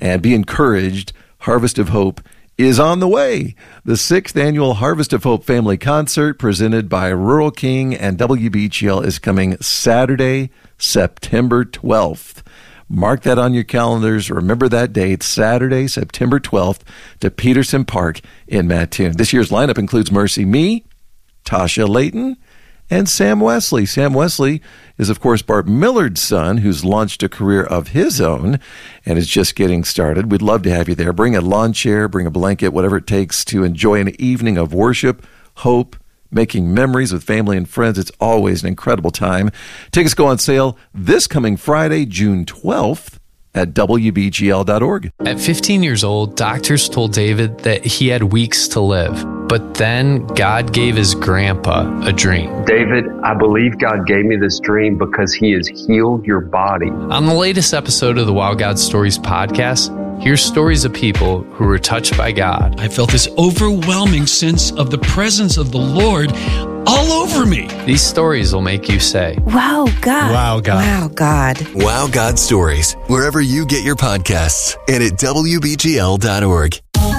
And be encouraged, Harvest of Hope is on the way. The 6th annual Harvest of Hope Family Concert presented by Rural King and WBGL is coming Saturday, September 12th. Mark that on your calendars. Remember that date, Saturday, September 12th, to Peterson Park in Mattoon. This year's lineup includes Mercy Me, Tasha Layton, and Sam Wesley. Sam Wesley is, of course, Bart Millard's son, who's launched a career of his own and is just getting started. We'd love to have you there. Bring a lawn chair, bring a blanket, whatever it takes to enjoy an evening of worship, hope, making memories with family and friends. It's always an incredible time. Tickets go on sale this coming Friday, June 12th. at WBGL.org. At 15 years old, doctors told David that he had weeks to live. But then God gave his grandpa a dream. David, I believe God gave me this dream because he has healed your body. On the latest episode of the Wow God Stories podcast, here's stories of people who were touched by God. I felt this overwhelming sense of the presence of the Lord all over me. These stories will make you say, Wow, God. Wow, God. Wow, God. Wow God Stories, wherever you get your podcasts and at WBGL.org.